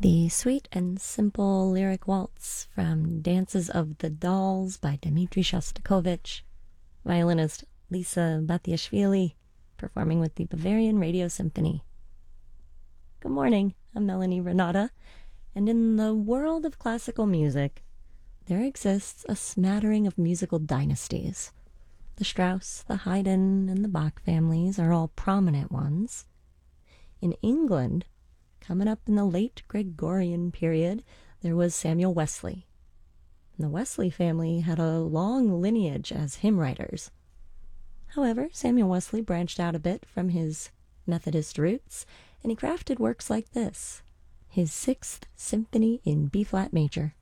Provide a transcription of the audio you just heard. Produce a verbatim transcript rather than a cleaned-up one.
The sweet and simple lyric waltz from Dances of the Dolls by Dmitri Shostakovich, violinist Lisa Bathiashvili performing with the Bavarian Radio Symphony. Good morning, I'm Melanie Renata, and in the world of classical music, there exists a smattering of musical dynasties. The Strauss, the Haydn, and the Bach families are all prominent ones. In England, coming up in the late Gregorian period, there was Samuel Wesley. And the Wesley family had a long lineage as hymn writers. However, Samuel Wesley branched out a bit from his Methodist roots, and he crafted works like this, his Sixth Symphony in B-flat major.